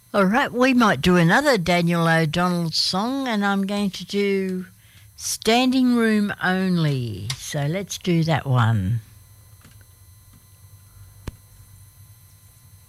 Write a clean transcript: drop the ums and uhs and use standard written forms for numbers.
All right, we might do another Daniel O'Donnell song, and I'm going to do Standing Room Only. So let's do that one.